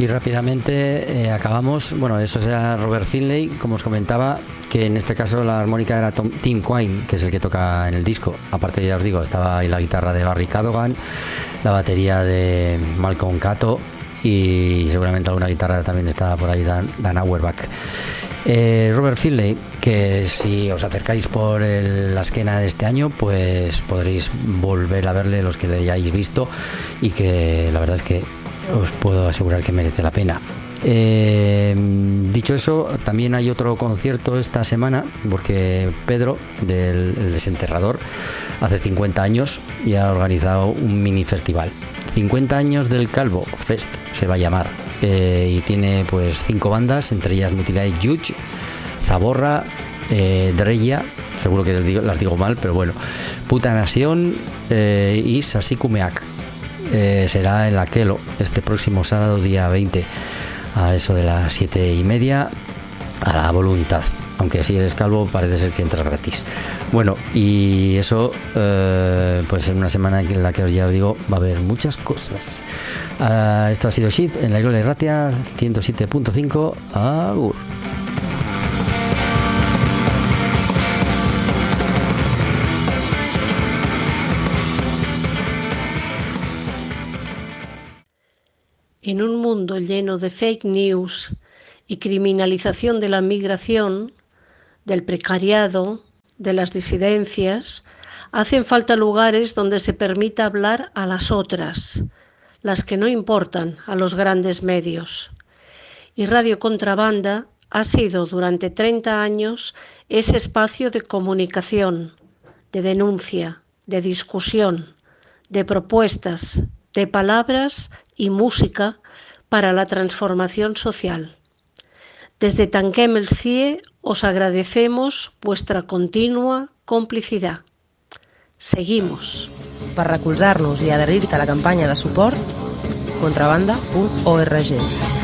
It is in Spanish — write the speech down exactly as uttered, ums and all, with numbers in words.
Y rápidamente eh, acabamos, bueno, eso será Robert Finlay, como os comentaba, que en este caso la armónica era Tom, Tim Quine, que es el que toca en el disco. Aparte, ya os digo, estaba ahí la guitarra de Barry Cadogan, la batería de Malcolm Cato y seguramente alguna guitarra también estaba por ahí, Dan, Dan Auerbach. Eh, Robert Finlay, que si os acercáis por el, la esquena de este año, pues podréis volver a verle los que le hayáis visto, y que la verdad es que os puedo asegurar que merece la pena. Eh, dicho eso, también hay otro concierto esta semana, porque Pedro, del el Desenterrador, hace cincuenta años y ha organizado un mini festival. cincuenta años del Calvo Fest se va a llamar, eh, y tiene pues cinco bandas, entre ellas Mutilae Judge, Zaborra, eh, Dreya, seguro que las digo mal, pero bueno, Puta Nación, eh, y Sasikumeak. Eh, será en la Kelo este próximo sábado, día veinte, a eso de las siete y media, a la voluntad, aunque si eres calvo parece ser que entras gratis. Bueno, y eso eh, pues en una semana en la que os ya os digo va a haber muchas cosas. Uh, esto ha sido Shit en la Irola Erratia ciento siete punto cinco. Agur. En un mundo lleno de fake news y criminalización de la migración, del precariado, de las disidencias, hacen falta lugares donde se permita hablar a las otras, las que no importan a los grandes medios. Y Radio Contrabanda ha sido durante treinta años ese espacio de comunicación, de denuncia, de discusión, de propuestas, de palabras y música para la transformación social. Desde Tanquem el C I E os agradecemos vuestra continua complicidad. Seguimos. Per recolzar-nos i adherir-te a la campanya de suport, contrabanda punt org.